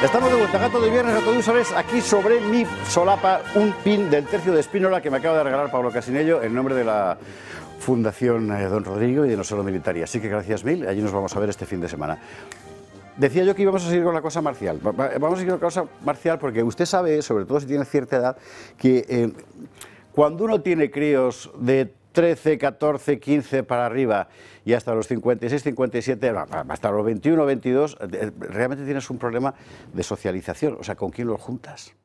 Estamos de vuelta, Gato de Viernes, Gato de Úsares, aquí sobre mi solapa un pin del tercio de Espínola que me acaba de regalar Pablo Casinello en nombre de la Fundación Don Rodrigo y de No Solo Militari. Así que gracias mil, allí nos vamos a ver este fin de semana. Decía yo que íbamos a seguir con la cosa marcial. Vamos a seguir con la cosa marcial porque usted sabe, sobre todo si tiene cierta edad, que cuando uno tiene críos de 13, 14, 15 para arriba y hasta los 56, 57, hasta los 21, 22, realmente tienes un problema de socialización. O sea, ¿con quién los juntas?